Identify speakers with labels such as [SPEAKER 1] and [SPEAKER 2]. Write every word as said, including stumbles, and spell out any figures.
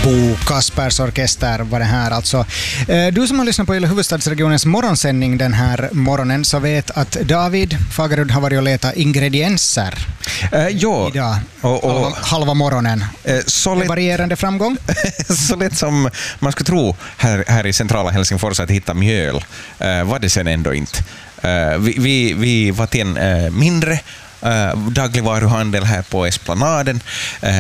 [SPEAKER 1] Bo Kaspers Orkester var det här alltså. Du som har lyssnat på hela huvudstadsregionens morgonsändning den här morgonen så vet att David Fagerud har varit och letat ingredienser
[SPEAKER 2] uh, ja.
[SPEAKER 1] idag.
[SPEAKER 2] Och, och,
[SPEAKER 1] halva, halva morgonen.
[SPEAKER 2] Uh, så lätt,
[SPEAKER 1] varierande framgång.
[SPEAKER 2] Så lätt som man skulle tro här, här i centrala Helsingfors att hitta mjöl uh, var det sen ändå inte. Uh, vi, vi, vi var till en uh, mindre uh, dagligvaruhandel här på Esplanaden. Uh,